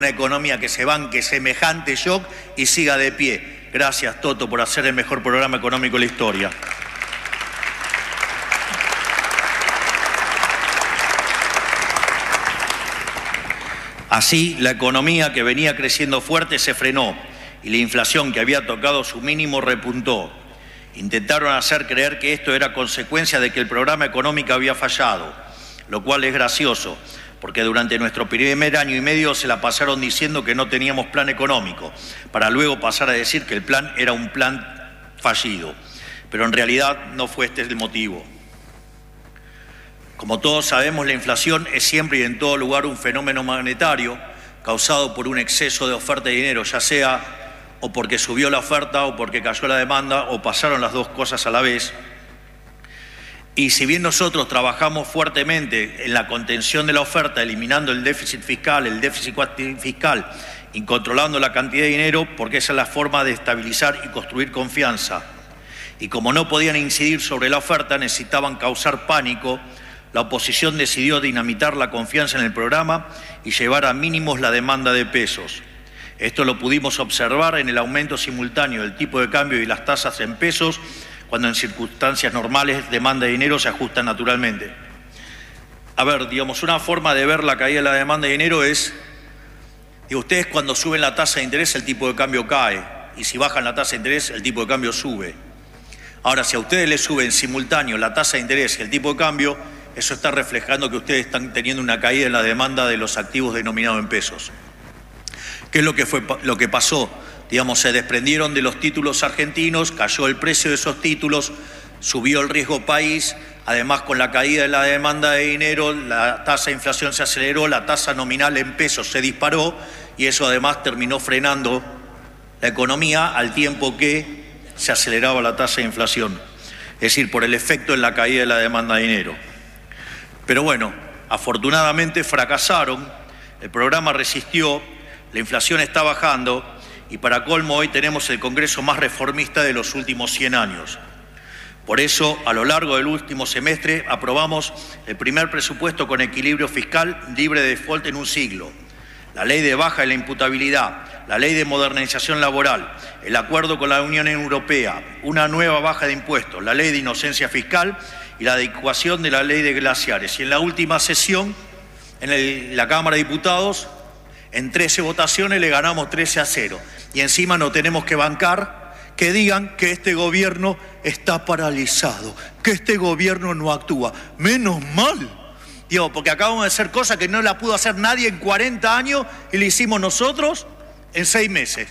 una economía que se banque semejante shock y siga de pie. Gracias, Toto, por hacer el mejor programa económico de la historia. Así, la economía que venía creciendo fuerte se frenó y la inflación, que había tocado su mínimo, repuntó. Intentaron hacer creer que esto era consecuencia de que el programa económico había fallado, lo cual es gracioso, porque durante nuestro primer año y medio se la pasaron diciendo que no teníamos plan económico, para luego pasar a decir que el plan era un plan fallido. Pero en realidad no fue este el motivo. Como todos sabemos, la inflación es siempre y en todo lugar un fenómeno monetario causado por un exceso de oferta de dinero, ya sea o porque subió la oferta o porque cayó la demanda o pasaron las dos cosas a la vez. Y si bien nosotros trabajamos fuertemente en la contención de la oferta, eliminando el déficit fiscal y controlando la cantidad de dinero, porque esa es la forma de estabilizar y construir confianza. Y como no podían incidir sobre la oferta, necesitaban causar pánico, la oposición decidió dinamitar la confianza en el programa y llevar a mínimos la demanda de pesos. Esto lo pudimos observar en el aumento simultáneo del tipo de cambio y las tasas en pesos, cuando en circunstancias normales demanda de dinero se ajusta naturalmente. A ver, digamos, una forma de ver la caída de la demanda de dinero es, ustedes cuando suben la tasa de interés el tipo de cambio cae, y si bajan la tasa de interés el tipo de cambio sube. Ahora, si a ustedes les suben simultáneo la tasa de interés y el tipo de cambio, eso está reflejando que ustedes están teniendo una caída en la demanda de los activos denominados en pesos. ¿Qué es lo que pasó? Digamos, se desprendieron de los títulos argentinos, cayó el precio de esos títulos, subió el riesgo país, además con la caída de la demanda de dinero, la tasa de inflación se aceleró, la tasa nominal en pesos se disparó y eso además terminó frenando la economía al tiempo que se aceleraba la tasa de inflación, es decir, por el efecto en la caída de la demanda de dinero. Pero bueno, afortunadamente fracasaron, el programa resistió, la inflación está bajando y para colmo hoy tenemos el Congreso más reformista de los últimos 100 años. Por eso, a lo largo del último semestre, aprobamos el primer presupuesto con equilibrio fiscal libre de default en un siglo, la ley de baja de la imputabilidad, la ley de modernización laboral, el acuerdo con la Unión Europea, una nueva baja de impuestos, la ley de inocencia fiscal y la adecuación de la ley de glaciares. Y en la última sesión, en la Cámara de Diputados, en 13 votaciones le ganamos 13-0. Y encima no tenemos que bancar que digan que este gobierno está paralizado, que este gobierno no actúa. Menos mal, digo, porque acabamos de hacer cosas que no la pudo hacer nadie en 40 años y le hicimos nosotros en 6 meses.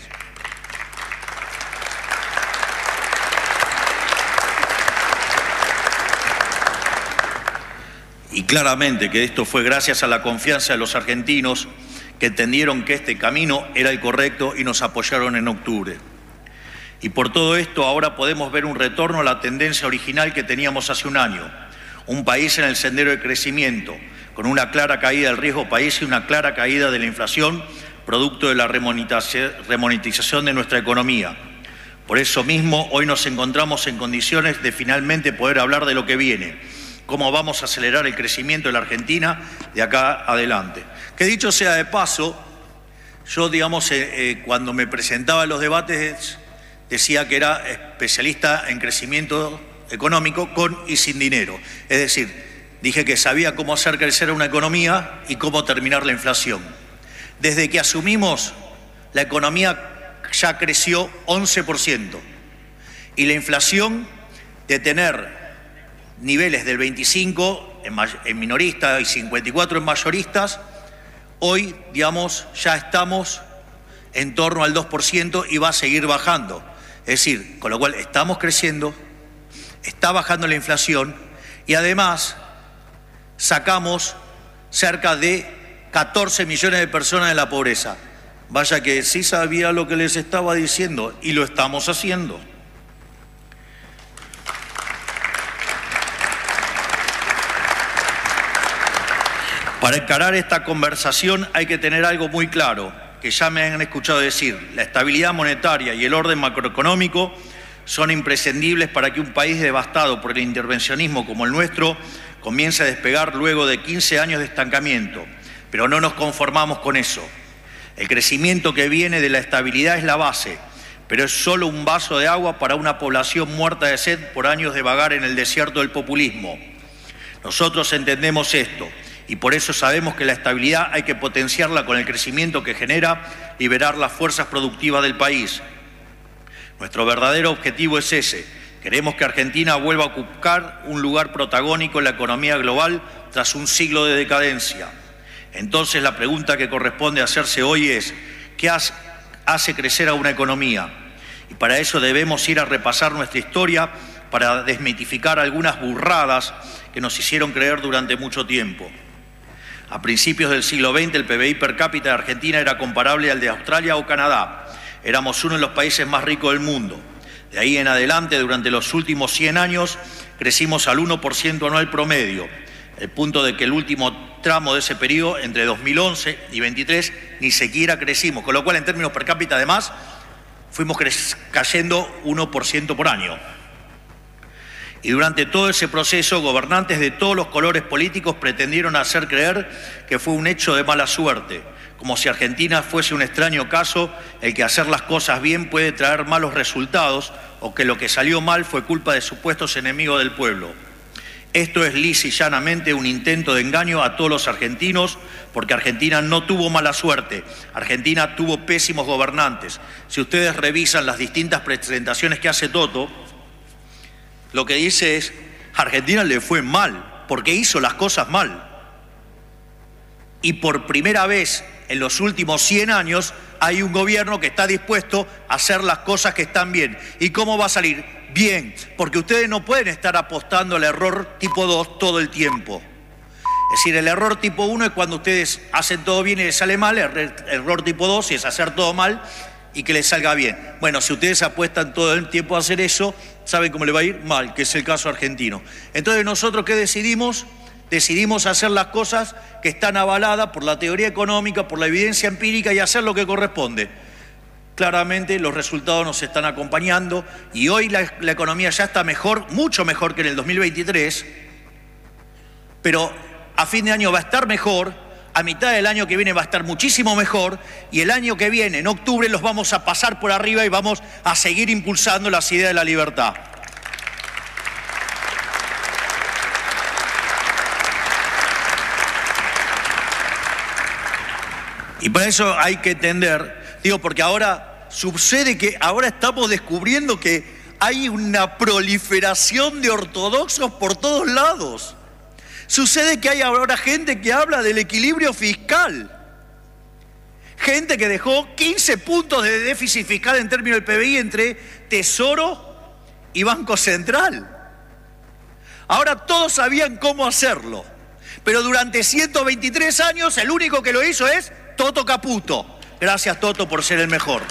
Y claramente que esto fue gracias a la confianza de los argentinos, que entendieron que este camino era el correcto y nos apoyaron en octubre. Y por todo esto ahora podemos ver un retorno a la tendencia original que teníamos hace un año. Un país en el sendero de crecimiento, con una clara caída del riesgo país y una clara caída de la inflación, producto de la remonetización de nuestra economía. Por eso mismo, hoy nos encontramos en condiciones de finalmente poder hablar de lo que viene, cómo vamos a acelerar el crecimiento de la Argentina de acá adelante. Que dicho sea de paso, yo, digamos, cuando me presentaba en los debates, decía que era especialista en crecimiento económico con y sin dinero. Es decir, dije que sabía cómo hacer crecer una economía y cómo terminar la inflación. Desde que asumimos, la economía ya creció 11% y la inflación, de tener niveles del 25 en minoristas y 54 en mayoristas, hoy, digamos, ya estamos en torno al 2% y va a seguir bajando. Es decir, con lo cual estamos creciendo, está bajando la inflación y además sacamos cerca de 14 millones de personas de la pobreza. Vaya que sí sabía lo que les estaba diciendo y lo estamos haciendo. Para encarar esta conversación hay que tener algo muy claro, que ya me han escuchado decir: la estabilidad monetaria y el orden macroeconómico son imprescindibles para que un país devastado por el intervencionismo como el nuestro comience a despegar luego de 15 años de estancamiento. Pero no nos conformamos con eso. El crecimiento que viene de la estabilidad es la base, pero es solo un vaso de agua para una población muerta de sed por años de vagar en el desierto del populismo. Nosotros entendemos esto y por eso sabemos que la estabilidad hay que potenciarla con el crecimiento que genera liberar las fuerzas productivas del país. Nuestro verdadero objetivo es ese. Queremos que Argentina vuelva a ocupar un lugar protagónico en la economía global tras un siglo de decadencia. Entonces la pregunta que corresponde hacerse hoy es, ¿qué hace crecer a una economía? Y para eso debemos ir a repasar nuestra historia para desmitificar algunas burradas que nos hicieron creer durante mucho tiempo. A principios del siglo XX el PBI per cápita de Argentina era comparable al de Australia o Canadá. Éramos uno de los países más ricos del mundo. De ahí en adelante, durante los últimos 100 años, crecimos al 1% anual promedio. El punto de que el último tramo de ese periodo, entre 2011 y 2023, ni siquiera crecimos. Con lo cual, en términos per cápita, además, fuimos cayendo 1% por año. Y durante todo ese proceso, gobernantes de todos los colores políticos pretendieron hacer creer que fue un hecho de mala suerte, como si Argentina fuese un extraño caso el que hacer las cosas bien puede traer malos resultados o que lo que salió mal fue culpa de supuestos enemigos del pueblo. Esto es lisa y llanamente un intento de engaño a todos los argentinos, porque Argentina no tuvo mala suerte, Argentina tuvo pésimos gobernantes. Si ustedes revisan las distintas presentaciones que hace Toto, lo que dice es, a Argentina le fue mal, porque hizo las cosas mal. Y por primera vez en los últimos 100 años hay un gobierno que está dispuesto a hacer las cosas que están bien. ¿Y cómo va a salir? Bien, porque ustedes no pueden estar apostando al error tipo 2 todo el tiempo. Es decir, el error tipo 1 es cuando ustedes hacen todo bien y les sale mal, el error tipo 2 es hacer todo mal y que les salga bien. Bueno, si ustedes apuestan todo el tiempo a hacer eso, ¿saben cómo le va a ir? Mal, que es el caso argentino. Entonces, ¿nosotros qué decidimos? Decidimos hacer las cosas que están avaladas por la teoría económica, por la evidencia empírica y hacer lo que corresponde. Claramente los resultados nos están acompañando y hoy la economía ya está mejor, mucho mejor que en el 2023, pero a fin de año va a estar mejor, a mitad del año que viene va a estar muchísimo mejor y el año que viene, en octubre, los vamos a pasar por arriba y vamos a seguir impulsando las ideas de la libertad. Y para eso hay que entender, porque ahora sucede que ahora estamos descubriendo que hay una proliferación de ortodoxos por todos lados. Sucede que hay ahora gente que habla del equilibrio fiscal. Gente que dejó 15 puntos de déficit fiscal en términos del PBI entre Tesoro y Banco Central. Ahora todos sabían cómo hacerlo, pero durante 123 años el único que lo hizo es Toto Caputo. Gracias, Toto, por ser el mejor.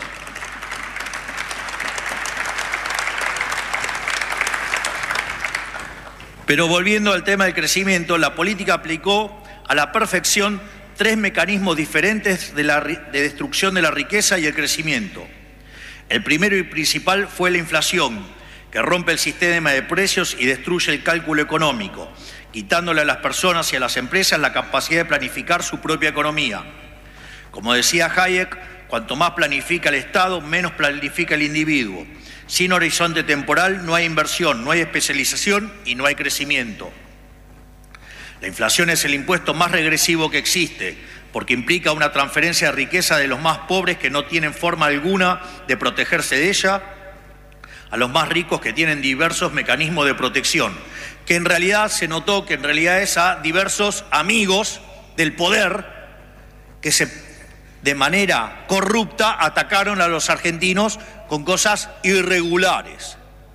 Pero volviendo al tema del crecimiento, la política aplicó a la perfección 3 mecanismos diferentes de destrucción de la riqueza y el crecimiento. El primero y principal fue la inflación, que rompe el sistema de precios y destruye el cálculo económico, quitándole a las personas y a las empresas la capacidad de planificar su propia economía. Como decía Hayek, cuanto más planifica el Estado, menos planifica el individuo. Sin horizonte temporal no hay inversión, no hay especialización y no hay crecimiento. La inflación es el impuesto más regresivo que existe, porque implica una transferencia de riqueza de los más pobres que no tienen forma alguna de protegerse de ella, a los más ricos que tienen diversos mecanismos de protección, que en realidad se notó que en realidad es a diversos amigos del poder que de manera corrupta atacaron a los argentinos con cosas irregulares.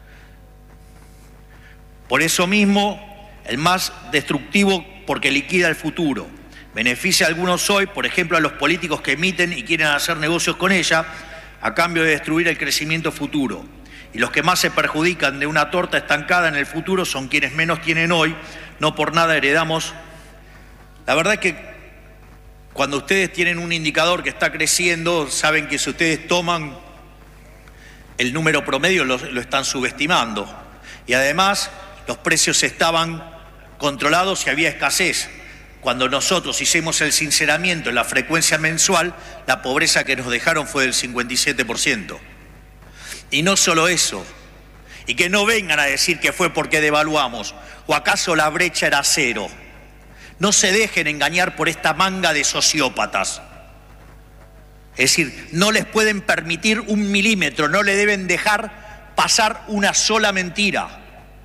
Por eso mismo, el más destructivo porque liquida el futuro. Beneficia a algunos hoy, por ejemplo a los políticos que emiten y quieren hacer negocios con ella, a cambio de destruir el crecimiento futuro. Y los que más se perjudican de una torta estancada en el futuro son quienes menos tienen hoy, no por nada heredamos. La verdad es que cuando ustedes tienen un indicador que está creciendo, saben que si ustedes toman el número promedio lo están subestimando. Y además los precios estaban controlados y había escasez. cuando nosotros hicimos el sinceramiento en la frecuencia mensual, la pobreza que nos dejaron fue del 57%. Y no solo eso, y que no vengan a decir que fue porque devaluamos, o acaso la brecha era cero. No se dejen engañar por esta manga de sociópatas. Es decir, no les pueden permitir un milímetro, no le deben dejar pasar una sola mentira.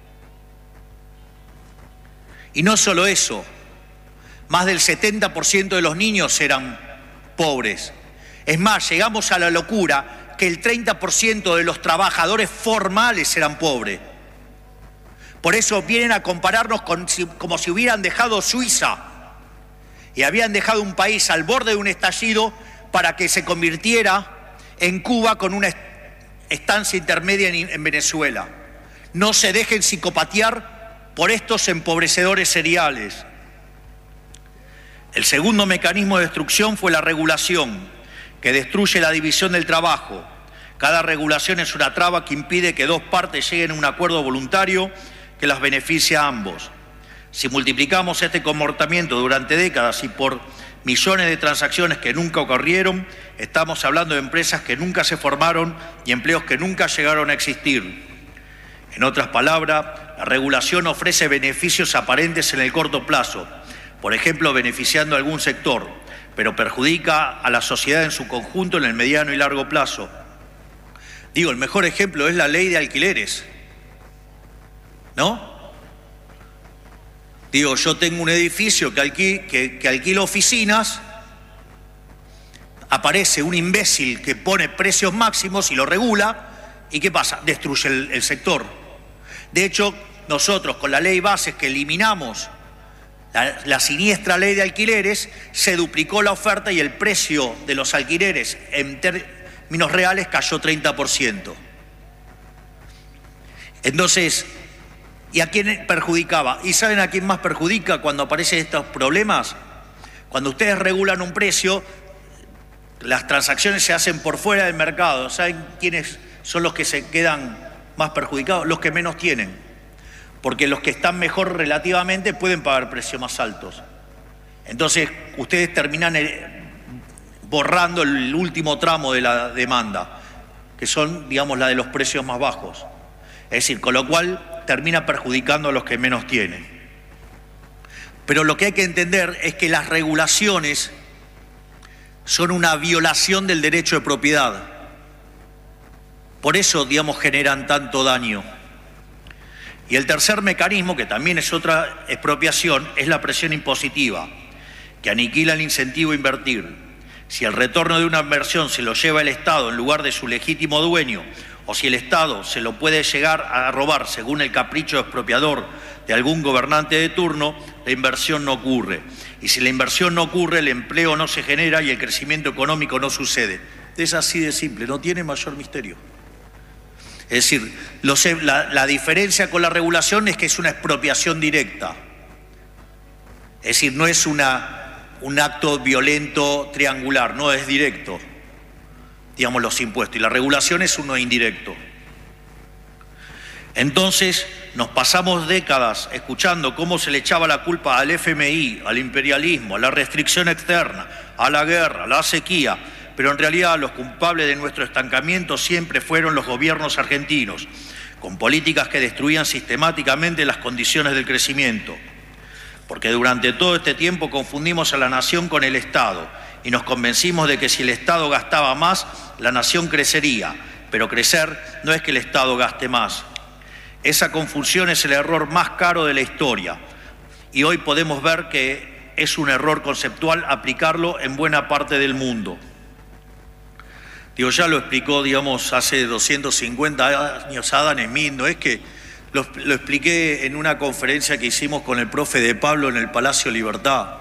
Y no solo eso, más del 70% de los niños eran pobres. Es más, llegamos a la locura que el 30% de los trabajadores formales eran pobres. Por eso vienen a compararnos como si hubieran dejado Suiza y habían dejado un país al borde de un estallido para que se convirtiera en Cuba con una estancia intermedia en Venezuela. No se dejen psicopatear por estos empobrecedores seriales. El segundo mecanismo de destrucción fue la regulación, que destruye la división del trabajo. Cada regulación es una traba que impide que dos partes lleguen a un acuerdo voluntario que las beneficie a ambos. Si multiplicamos este comportamiento durante décadas y por millones de transacciones que nunca ocurrieron, estamos hablando de empresas que nunca se formaron y empleos que nunca llegaron a existir. En otras palabras, la regulación ofrece beneficios aparentes en el corto plazo, por ejemplo, beneficiando a algún sector, pero perjudica a la sociedad en su conjunto en el mediano y largo plazo. Digo, el mejor ejemplo es la ley de alquileres, ¿no? Digo, yo tengo un edificio que alquilo oficinas, aparece un imbécil que pone precios máximos y lo regula, ¿y qué pasa? Destruye el sector. De hecho, nosotros con la ley bases que eliminamos la siniestra ley de alquileres, se duplicó la oferta y el precio de los alquileres en términos reales cayó 30%. Entonces, ¿y a quién perjudicaba? ¿Y saben a quién más perjudica cuando aparecen estos problemas? Cuando ustedes regulan un precio, las transacciones se hacen por fuera del mercado. ¿Saben quiénes son los que se quedan más perjudicados? Los que menos tienen. Porque los que están mejor relativamente pueden pagar precios más altos. Entonces, ustedes terminan borrando el último tramo de la demanda, que son, digamos, la de los precios más bajos. Es decir, con lo cual termina perjudicando a los que menos tienen. Pero lo que hay que entender es que las regulaciones son una violación del derecho de propiedad. Por eso, digamos, generan tanto daño. Y el tercer mecanismo, que también es otra expropiación, es la presión impositiva, que aniquila el incentivo a invertir. Si el retorno de una inversión se lo lleva el Estado en lugar de su legítimo dueño, o si el Estado se lo puede llegar a robar según el capricho expropiador de algún gobernante de turno, la inversión no ocurre. Y si la inversión no ocurre, el empleo no se genera y el crecimiento económico no sucede. Es así de simple, no tiene mayor misterio. Es decir, la diferencia con la regulación es que es una expropiación directa. Es decir, no es un acto violento triangular, no es directo, digamos, los impuestos. Y la regulación es uno indirecto. Entonces, nos pasamos décadas escuchando cómo se le echaba la culpa al FMI, al imperialismo, a la restricción externa, a la guerra, a la sequía. Pero en realidad los culpables de nuestro estancamiento siempre fueron los gobiernos argentinos, con políticas que destruían sistemáticamente las condiciones del crecimiento. Porque durante todo este tiempo confundimos a la nación con el Estado y nos convencimos de que si el Estado gastaba más, la nación crecería. Pero crecer no es que el Estado gaste más. Esa confusión es el error más caro de la historia. Y hoy podemos ver que es un error conceptual aplicarlo en buena parte del mundo. Digo, ya lo explicó, digamos, hace 250 años Adam Smith, no es que lo expliqué en una conferencia que hicimos con el profe de Pablo en el Palacio Libertad.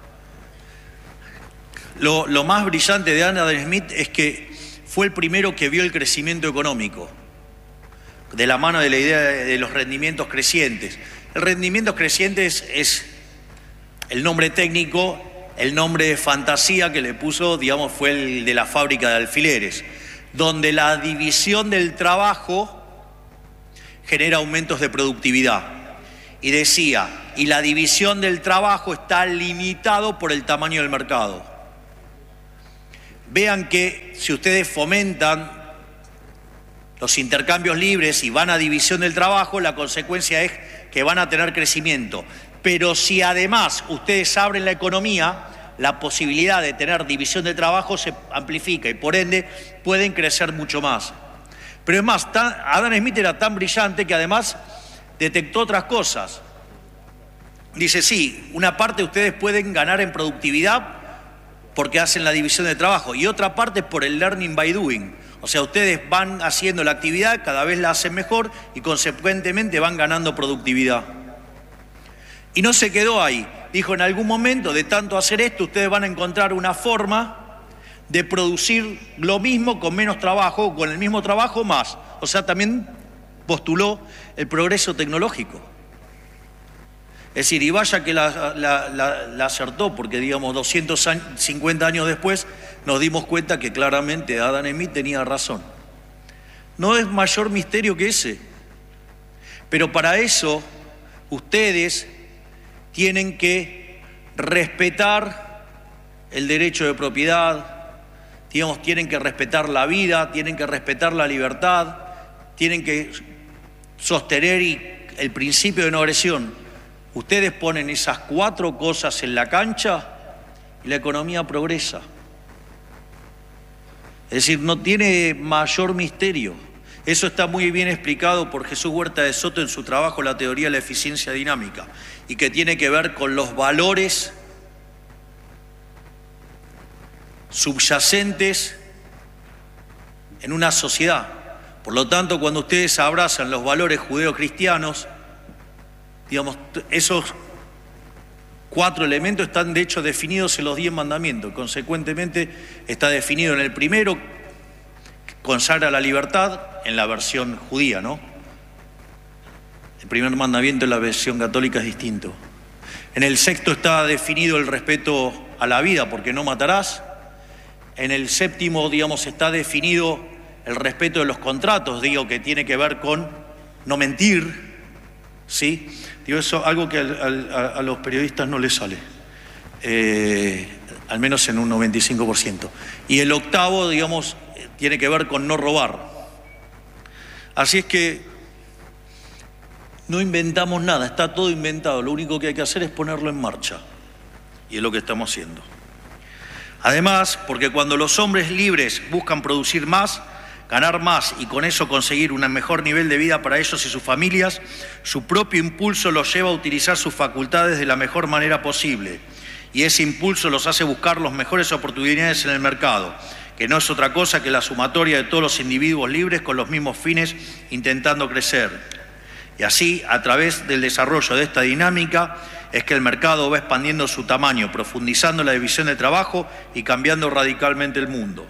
Lo más brillante de Adam Smith es que fue el primero que vio el crecimiento económico, de la mano de la idea de los rendimientos crecientes. El rendimiento creciente es el nombre técnico. El nombre de fantasía que le puso, digamos, fue el de la fábrica de alfileres, donde la división del trabajo genera aumentos de productividad. y decía, y la división del trabajo está limitado por el tamaño del mercado. Vean que si ustedes fomentan los intercambios libres y van a división del trabajo, la consecuencia es que van a tener crecimiento. Pero si además ustedes abren la economía, la posibilidad de tener división de trabajo se amplifica y por ende pueden crecer mucho más. Pero es más, Adam Smith era tan brillante que además detectó otras cosas. Dice, sí, una parte ustedes pueden ganar en productividad porque hacen la división de trabajo y otra parte por el learning by doing. O sea, ustedes van haciendo la actividad, cada vez la hacen mejor y consecuentemente van ganando productividad. Y no se quedó ahí. Dijo, en algún momento de tanto hacer esto, ustedes van a encontrar una forma de producir lo mismo con menos trabajo, o con el mismo trabajo más. O sea, también postuló el progreso tecnológico. Es decir, y vaya que la acertó, porque digamos 250 años después nos dimos cuenta que claramente Adam Smith tenía razón. No es mayor misterio que ese. Pero para eso ustedes tienen que respetar el derecho de propiedad, digamos, tienen que respetar la vida, tienen que respetar la libertad, tienen que sostener el principio de no agresión. Ustedes ponen esas 4 cosas en la cancha y la economía progresa. Es decir, no tiene mayor misterio. Eso está muy bien explicado por Jesús Huerta de Soto en su trabajo La teoría de la eficiencia dinámica y que tiene que ver con los valores subyacentes en una sociedad. Por lo tanto, cuando ustedes abrazan los valores judeocristianos, digamos, esos 4 elementos están de hecho definidos en los 10 mandamientos. Consecuentemente, está definido en el primero, que consagra la libertad, en la versión judía, ¿no? El primer mandamiento en la versión católica es distinto. En el sexto está definido el respeto a la vida, porque no matarás. En el séptimo, digamos, está definido el respeto de los contratos, digo, que tiene que ver con no mentir, ¿sí? Digo, eso algo que a los periodistas no les sale, al menos en un 95%. Y el octavo, digamos, tiene que ver con no robar. Así es que no inventamos nada, está todo inventado. Lo único que hay que hacer es ponerlo en marcha. Y es lo que estamos haciendo. Además, porque cuando los hombres libres buscan producir más, ganar más y con eso conseguir un mejor nivel de vida para ellos y sus familias, su propio impulso los lleva a utilizar sus facultades de la mejor manera posible. Y ese impulso los hace buscar las mejores oportunidades en el mercado, que no es otra cosa que la sumatoria de todos los individuos libres con los mismos fines intentando crecer. Y así, a través del desarrollo de esta dinámica, es que el mercado va expandiendo su tamaño, profundizando la división de trabajo y cambiando radicalmente el mundo.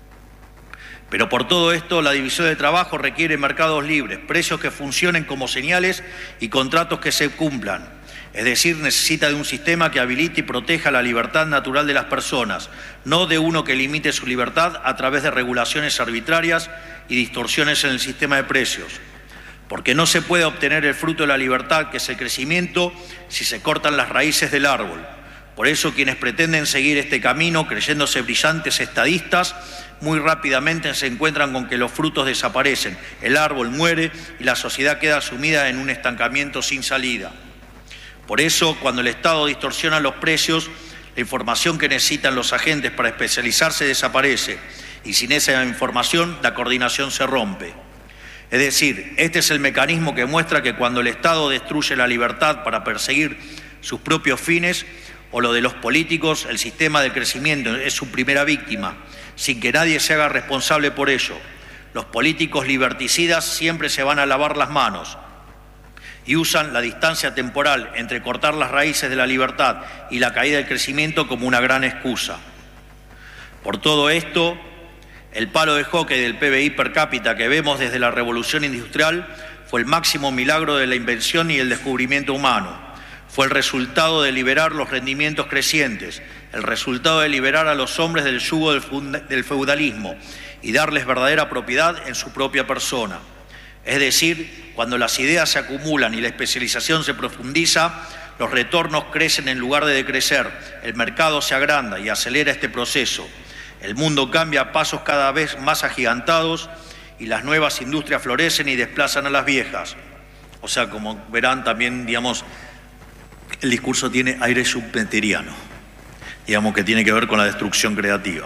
Pero por todo esto, la división de trabajo requiere mercados libres, precios que funcionen como señales y contratos que se cumplan. Es decir, necesita de un sistema que habilite y proteja la libertad natural de las personas, no de uno que limite su libertad a través de regulaciones arbitrarias y distorsiones en el sistema de precios. Porque no se puede obtener el fruto de la libertad, que es el crecimiento, si se cortan las raíces del árbol. Por eso quienes pretenden seguir este camino, creyéndose brillantes estadistas, muy rápidamente se encuentran con que los frutos desaparecen, el árbol muere y la sociedad queda sumida en un estancamiento sin salida. Por eso, cuando el Estado distorsiona los precios, la información que necesitan los agentes para especializarse desaparece y sin esa información la coordinación se rompe. Es decir, este es el mecanismo que muestra que cuando el Estado destruye la libertad para perseguir sus propios fines, o lo de los políticos, el sistema de crecimiento es su primera víctima, sin que nadie se haga responsable por ello. Los políticos liberticidas siempre se van a lavar las manos y usan la distancia temporal entre cortar las raíces de la libertad y la caída del crecimiento como una gran excusa. Por todo esto, el palo de hockey del PBI per cápita que vemos desde la Revolución Industrial fue el máximo milagro de la invención y el descubrimiento humano. Fue el resultado de liberar los rendimientos crecientes, el resultado de liberar a los hombres del yugo del feudalismo y darles verdadera propiedad en su propia persona. Es decir, cuando las ideas se acumulan y la especialización se profundiza, los retornos crecen en lugar de decrecer, el mercado se agranda y acelera este proceso. El mundo cambia a pasos cada vez más agigantados y las nuevas industrias florecen y desplazan a las viejas. O sea, como verán también, digamos, el discurso tiene aire schumpeteriano, digamos que tiene que ver con la destrucción creativa.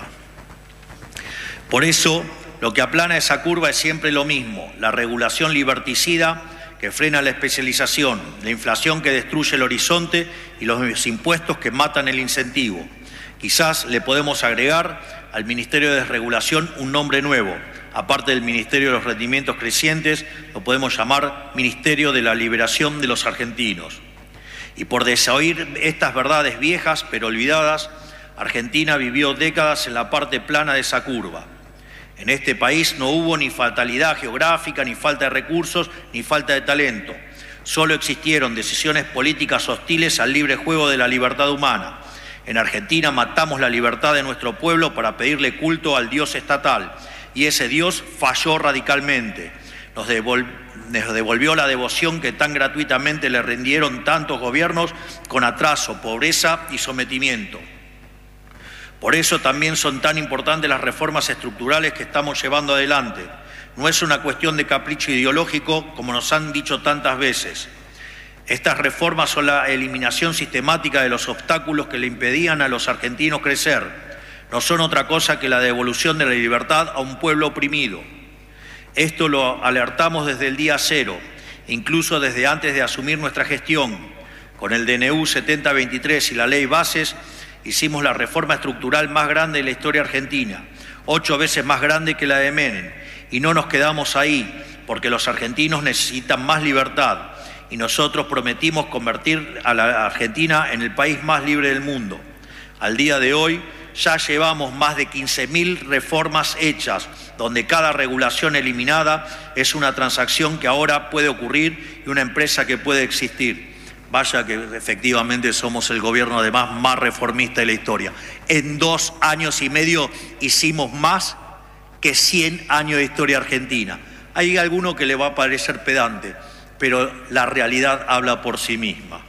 Por eso, lo que aplana esa curva es siempre lo mismo, la regulación liberticida que frena la especialización, la inflación que destruye el horizonte y los impuestos que matan el incentivo. Quizás le podemos agregar al Ministerio de Desregulación un nombre nuevo. Aparte del Ministerio de los Rendimientos Crecientes, lo podemos llamar Ministerio de la Liberación de los Argentinos. Y por desoír estas verdades viejas pero olvidadas, Argentina vivió décadas en la parte plana de esa curva. En este país no hubo ni fatalidad geográfica, ni falta de recursos, ni falta de talento. Solo existieron decisiones políticas hostiles al libre juego de la libertad humana. En Argentina matamos la libertad de nuestro pueblo para pedirle culto al Dios estatal. Y ese Dios falló radicalmente. Nos devolvió la devoción que tan gratuitamente le rindieron tantos gobiernos con atraso, pobreza y sometimiento. Por eso también son tan importantes las reformas estructurales que estamos llevando adelante. No es una cuestión de capricho ideológico, como nos han dicho tantas veces. Estas reformas son la eliminación sistemática de los obstáculos que le impedían a los argentinos crecer. No son otra cosa que la devolución de la libertad a un pueblo oprimido. Esto lo alertamos desde el día cero, incluso desde antes de asumir nuestra gestión. Con el DNU 7023 y la Ley Bases, hicimos la reforma estructural más grande de la historia argentina, 8 veces más grande que la de Menem. Y no nos quedamos ahí, porque los argentinos necesitan más libertad. Y nosotros prometimos convertir a la Argentina en el país más libre del mundo. Al día de hoy ya llevamos más de 15.000 reformas hechas, donde cada regulación eliminada es una transacción que ahora puede ocurrir y una empresa que puede existir. Vaya que efectivamente somos el gobierno además más reformista de la historia. En 2 años y medio hicimos más que 100 años de historia argentina. Hay alguno que le va a parecer pedante, pero la realidad habla por sí misma.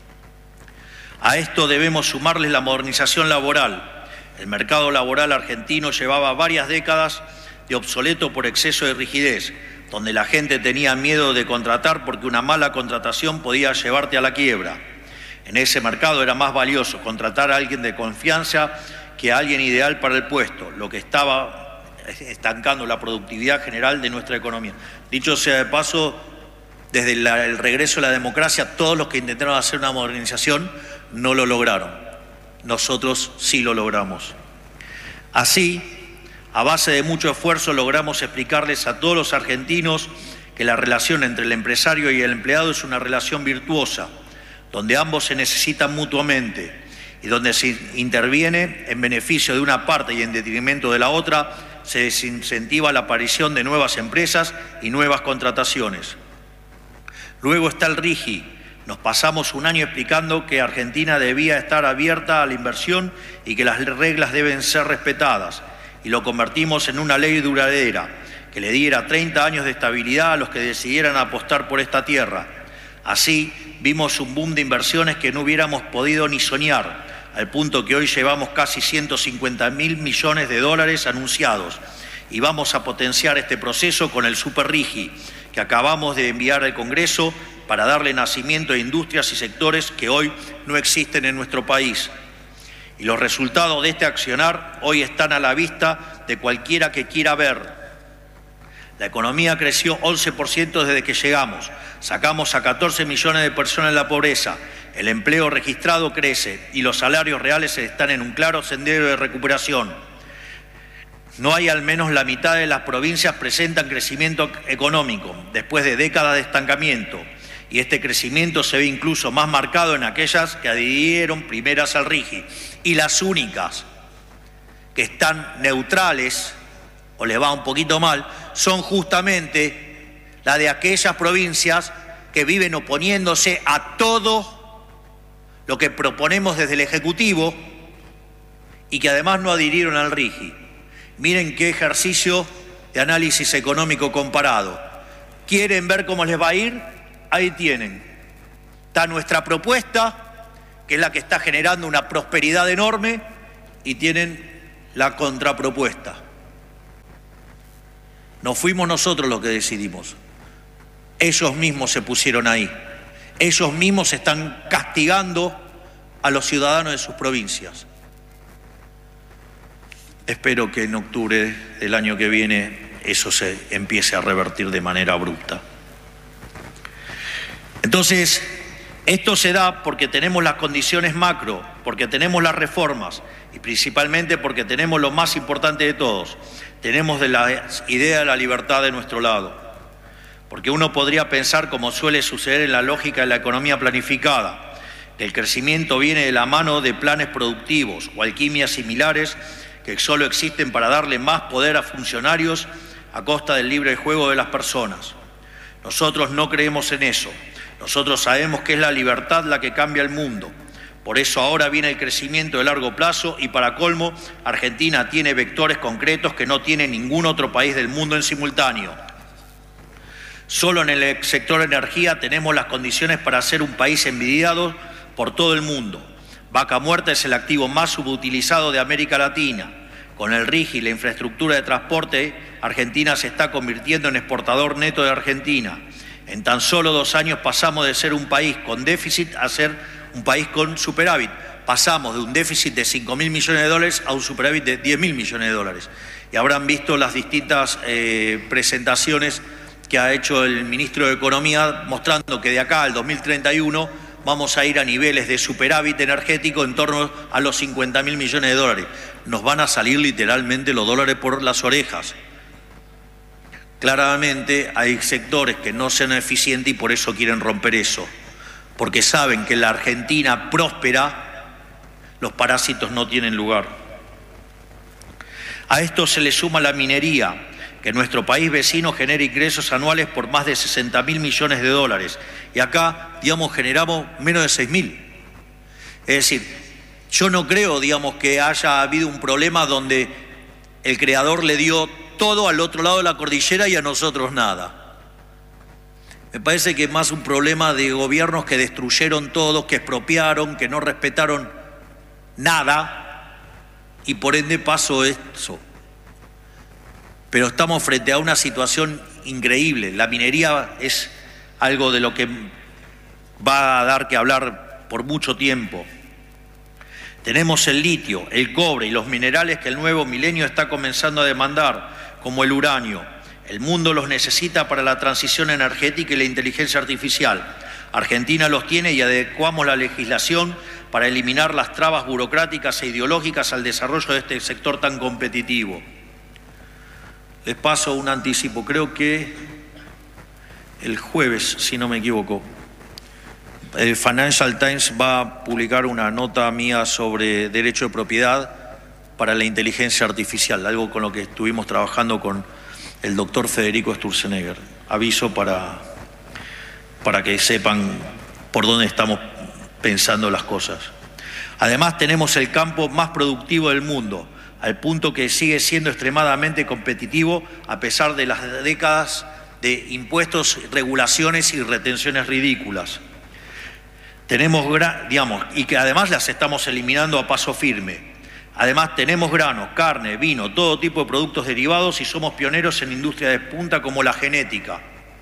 A esto debemos sumarles la modernización laboral. El mercado laboral argentino llevaba varias décadas de obsoleto por exceso de rigidez, donde la gente tenía miedo de contratar porque una mala contratación podía llevarte a la quiebra. En ese mercado era más valioso contratar a alguien de confianza que a alguien ideal para el puesto, lo que estaba estancando la productividad general de nuestra economía. Dicho sea de paso, desde el regreso a la democracia, todos los que intentaron hacer una modernización no lo lograron. Nosotros sí lo logramos. Así, a base de mucho esfuerzo, logramos explicarles a todos los argentinos que la relación entre el empresario y el empleado es una relación virtuosa, donde ambos se necesitan mutuamente y donde se interviene en beneficio de una parte y en detrimento de la otra, se desincentiva la aparición de nuevas empresas y nuevas contrataciones. Luego está el RIGI. Nos pasamos un año explicando que Argentina debía estar abierta a la inversión y que las reglas deben ser respetadas. Y lo convertimos en una ley duradera, que le diera 30 años de estabilidad a los que decidieran apostar por esta tierra. Así, vimos un boom de inversiones que no hubiéramos podido ni soñar, al punto que hoy llevamos casi 150.000 millones de dólares anunciados. Y vamos a potenciar este proceso con el Super RIGI, que acabamos de enviar al Congreso para darle nacimiento a industrias y sectores que hoy no existen en nuestro país. Y los resultados de este accionar hoy están a la vista de cualquiera que quiera ver. La economía creció 11% desde que llegamos. Sacamos a 14 millones de personas de la pobreza. El empleo registrado crece y los salarios reales están en un claro sendero de recuperación. No hay al menos la mitad de las provincias presentan crecimiento económico después de décadas de estancamiento. Y este crecimiento se ve incluso más marcado en aquellas que adhirieron primeras al RIGI. Y las únicas que están neutrales, o les va un poquito mal, son justamente las de aquellas provincias que viven oponiéndose a todo lo que proponemos desde el Ejecutivo y que además no adhirieron al RIGI. Miren qué ejercicio de análisis económico comparado. ¿Quieren ver cómo les va a ir? Ahí tienen. Está nuestra propuesta, que es la que está generando una prosperidad enorme, y tienen la contrapropuesta. No fuimos nosotros los que decidimos. Ellos mismos se pusieron ahí. Ellos mismos están castigando a los ciudadanos de sus provincias. Espero que en octubre del año que viene eso se empiece a revertir de manera abrupta. Entonces, esto se da porque tenemos las condiciones macro, porque tenemos las reformas y principalmente porque tenemos lo más importante de todos, tenemos de la idea de la libertad de nuestro lado. Porque uno podría pensar, como suele suceder en la lógica de la economía planificada, que el crecimiento viene de la mano de planes productivos o alquimias similares que solo existen para darle más poder a funcionarios a costa del libre juego de las personas. Nosotros no creemos en eso. Nosotros sabemos que es la libertad la que cambia el mundo. Por eso ahora viene el crecimiento de largo plazo y para colmo, Argentina tiene vectores concretos que no tiene ningún otro país del mundo en simultáneo. Solo en el sector energía tenemos las condiciones para ser un país envidiado por todo el mundo. Vaca Muerta es el activo más subutilizado de América Latina. Con el RIGI y la infraestructura de transporte, Argentina se está convirtiendo en exportador neto de Argentina. En tan solo 2 años pasamos de ser un país con déficit a ser un país con superávit. Pasamos de un déficit de 5.000 millones de dólares a un superávit de 10.000 millones de dólares. Y habrán visto las distintas presentaciones que ha hecho el ministro de Economía mostrando que de acá al 2031 vamos a ir a niveles de superávit energético en torno a los 50.000 millones de dólares. Nos van a salir literalmente los dólares por las orejas. Claramente hay sectores que no sean eficientes y por eso quieren romper eso. Porque saben que en la Argentina próspera los parásitos no tienen lugar. A esto se le suma la minería, que nuestro país vecino genera ingresos anuales por más de 60.000 millones de dólares. Y acá, digamos, generamos menos de 6.000. Es decir, yo no creo, digamos, que haya habido un problema donde el creador le dio todo al otro lado de la cordillera y a nosotros nada. Me parece que es más un problema de gobiernos que destruyeron todo, que expropiaron, que no respetaron nada y por ende pasó eso. Pero estamos frente a una situación increíble. La minería es algo de lo que va a dar que hablar por mucho tiempo. Tenemos el litio, el cobre y los minerales que el nuevo milenio está comenzando a demandar, como el uranio. El mundo los necesita para la transición energética y la inteligencia artificial. Argentina los tiene y adecuamos la legislación para eliminar las trabas burocráticas e ideológicas al desarrollo de este sector tan competitivo. Les paso un anticipo, creo que el jueves, si no me equivoco, el Financial Times va a publicar una nota mía sobre derecho de propiedad para la inteligencia artificial, algo con lo que estuvimos trabajando con el doctor Federico Sturzenegger. Aviso para que sepan por dónde estamos pensando las cosas. Además, tenemos el campo más productivo del mundo, al punto que sigue siendo extremadamente competitivo a pesar de las décadas de impuestos, regulaciones y retenciones ridículas. Tenemos, y que además las estamos eliminando a paso firme. Además tenemos granos, carne, vino, todo tipo de productos derivados y somos pioneros en industria de punta como la genética.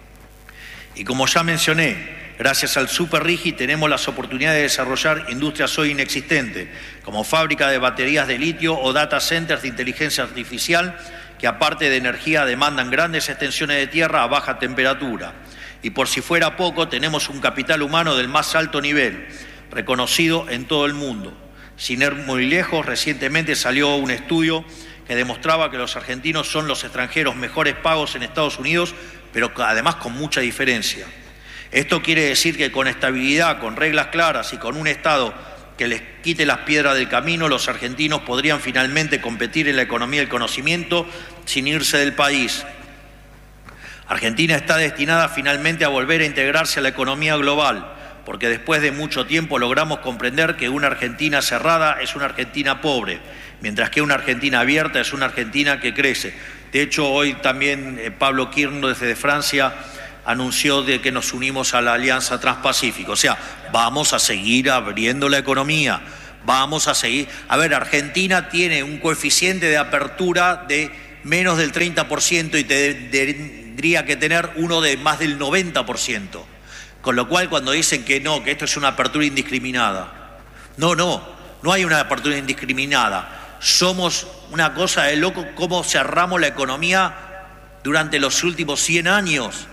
Y como ya mencioné, gracias al Super RIGI tenemos las oportunidades de desarrollar industrias hoy inexistentes, como fábrica de baterías de litio o data centers de inteligencia artificial, que aparte de energía demandan grandes extensiones de tierra a baja temperatura. Y por si fuera poco, tenemos un capital humano del más alto nivel, reconocido en todo el mundo. Sin ir muy lejos, recientemente salió un estudio que demostraba que los argentinos son los extranjeros mejores pagos en Estados Unidos, pero además con mucha diferencia. Esto quiere decir que con estabilidad, con reglas claras y con un Estado que les quite las piedras del camino, los argentinos podrían finalmente competir en la economía del conocimiento sin irse del país. Argentina está destinada finalmente a volver a integrarse a la economía global, porque después de mucho tiempo logramos comprender que una Argentina cerrada es una Argentina pobre, mientras que una Argentina abierta es una Argentina que crece. De hecho, hoy también Pablo Kirno desde Francia anunció de que nos unimos a la Alianza Transpacífico. O sea, vamos a seguir abriendo la economía, vamos a seguir. A ver, Argentina tiene un coeficiente de apertura de menos del 30% y tendría que tener uno de más del 90%. Con lo cual, cuando dicen que no, que esto es una apertura indiscriminada, no hay una apertura indiscriminada. Somos una cosa de loco cómo cerramos la economía durante los últimos 100 años.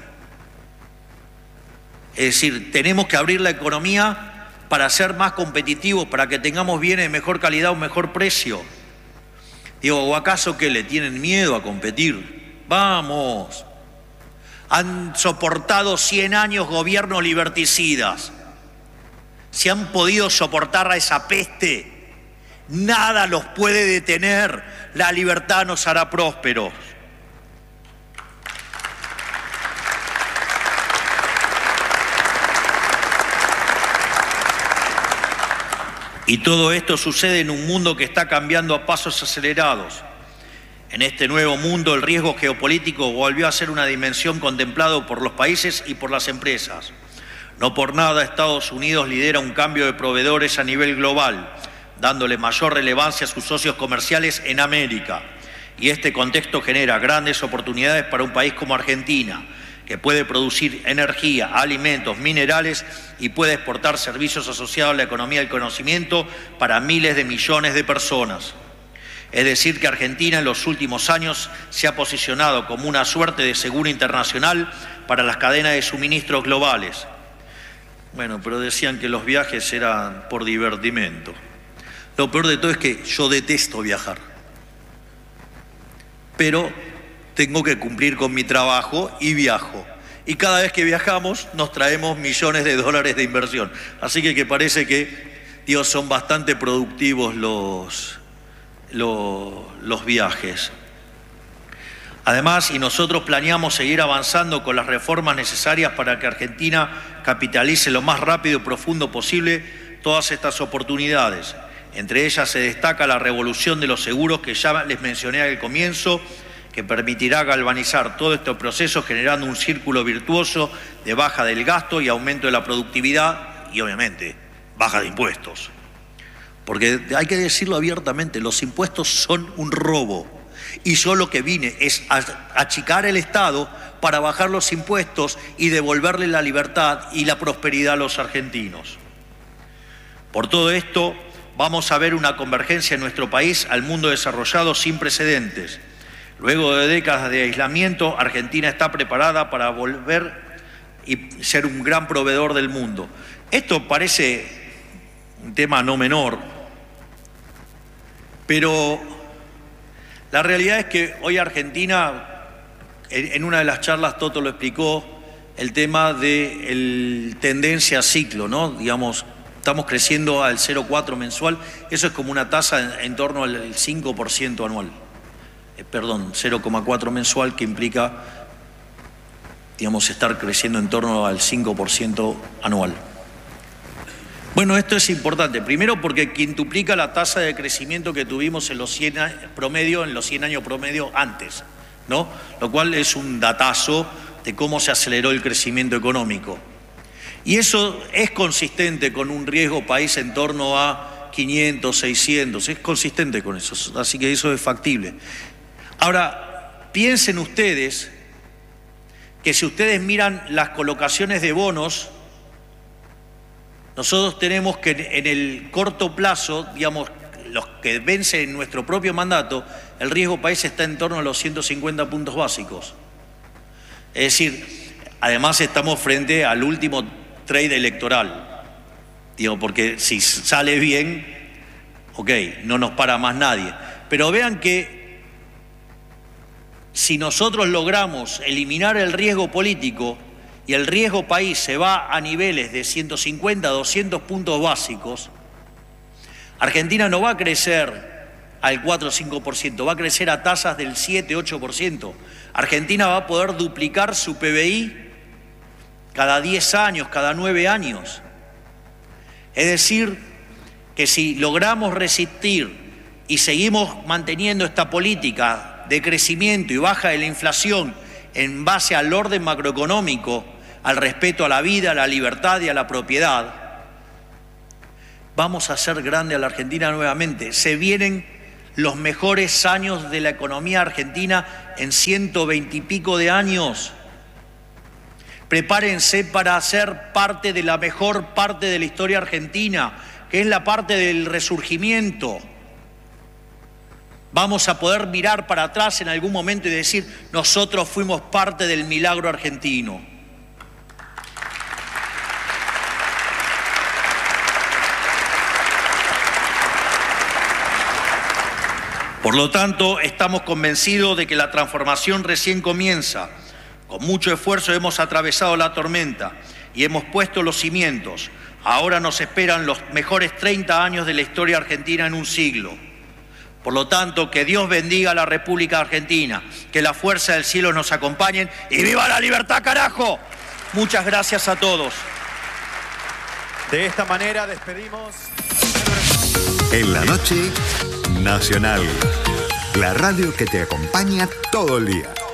Es decir, tenemos que abrir la economía para ser más competitivos, para que tengamos bienes de mejor calidad o mejor precio. Digo, ¿o acaso que le tienen miedo a competir? ¡Vamos! Han soportado 100 años gobiernos liberticidas. Si han podido soportar a esa peste, nada los puede detener. La libertad nos hará prósperos. Y todo esto sucede en un mundo que está cambiando a pasos acelerados. En este nuevo mundo, el riesgo geopolítico volvió a ser una dimensión contemplada por los países y por las empresas. No por nada Estados Unidos lidera un cambio de proveedores a nivel global, dándole mayor relevancia a sus socios comerciales en América. Y este contexto genera grandes oportunidades para un país como Argentina, que puede producir energía, alimentos, minerales y puede exportar servicios asociados a la economía del conocimiento para miles de millones de personas. Es decir, que Argentina en los últimos años se ha posicionado como una suerte de seguro internacional para las cadenas de suministros globales. Bueno, pero decían que los viajes eran por divertimento. Lo peor de todo es que yo detesto viajar. Pero tengo que cumplir con mi trabajo y viajo. Y cada vez que viajamos nos traemos millones de dólares de inversión. Así que parece que, Dios, son bastante productivos los viajes. Además, y nosotros planeamos seguir avanzando con las reformas necesarias para que Argentina capitalice lo más rápido y profundo posible todas estas oportunidades. Entre ellas se destaca la revolución de los seguros que ya les mencioné al comienzo, que permitirá galvanizar todo este proceso generando un círculo virtuoso de baja del gasto y aumento de la productividad y, obviamente, baja de impuestos. Porque hay que decirlo abiertamente, los impuestos son un robo. Y yo lo que vine es a achicar el Estado para bajar los impuestos y devolverle la libertad y la prosperidad a los argentinos. Por todo esto, vamos a ver una convergencia en nuestro país al mundo desarrollado sin precedentes. Luego de décadas de aislamiento, Argentina está preparada para volver y ser un gran proveedor del mundo. Esto parece un tema no menor, pero la realidad es que hoy Argentina, en una de las charlas Toto lo explicó, el tema de tendencia a ciclo, ¿no? Digamos, estamos creciendo al 0,4 mensual, eso es como una tasa en torno al 5% anual. 0,4 mensual, que implica, digamos, estar creciendo en torno al 5% anual. Bueno, esto es importante, primero porque quintuplica la tasa de crecimiento que tuvimos en los 100 años promedio antes, ¿no? Lo cual es un datazo de cómo se aceleró el crecimiento económico. Y eso es consistente con un riesgo país en torno a 500, 600, es consistente con eso, así que eso es factible. Ahora, piensen ustedes que si ustedes miran las colocaciones de bonos, nosotros tenemos que en el corto plazo, digamos, los que vencen en nuestro propio mandato, el riesgo país está en torno a los 150 puntos básicos. Es decir, además estamos frente al último trade electoral. Digo, porque si sale bien, ok, no nos para más nadie. Pero vean que si nosotros logramos eliminar el riesgo político, y el riesgo país se va a niveles de 150, 200 puntos básicos, Argentina no va a crecer al 4 o 5%, va a crecer a tasas del 7, 8%. Argentina va a poder duplicar su PBI cada 10 años, cada 9 años. Es decir, que si logramos resistir y seguimos manteniendo esta política de crecimiento y baja de la inflación en base al orden macroeconómico, al respeto a la vida, a la libertad y a la propiedad, vamos a hacer grande a la Argentina nuevamente. Se vienen los mejores años de la economía argentina en 120 y pico de años. Prepárense para ser parte de la mejor parte de la historia argentina, que es la parte del resurgimiento. Vamos a poder mirar para atrás en algún momento y decir, nosotros fuimos parte del milagro argentino. Por lo tanto, estamos convencidos de que la transformación recién comienza. Con mucho esfuerzo hemos atravesado la tormenta y hemos puesto los cimientos. Ahora nos esperan los mejores 30 años de la historia argentina en un siglo. Por lo tanto, que Dios bendiga a la República Argentina, que la fuerza del cielo nos acompañe y ¡viva la libertad, carajo! Muchas gracias a todos. De esta manera despedimos... En la noche, Nacional. La radio que te acompaña todo el día.